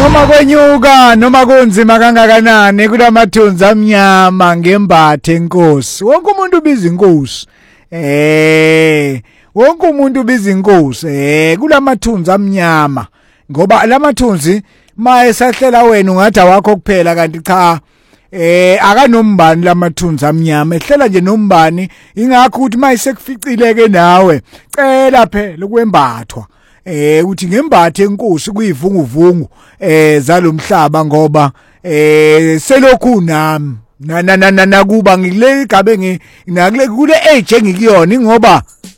Noma kwenyuka noma kunzima kangakanani kulamathunzi amnyama ngembathe enkosi. Wonke umuntu ubiza inkosi. Wonke umuntu ubiza inkosi. Kulamathunzi amnyama. Ngoba lamathunzi mayesahlela wena ungathi awakho kuphela kanti cha. Akanombani lamathunzi amnyama ehlela nje nombani ingakho ukuthi mayisekuficile ke nawe cela phela kwembathwa uthi ngembathe enkosi kuyivunguvungu zalomhlaba ngoba selokhu nami nakuba ngile igabe nakule age engikuyona ngoba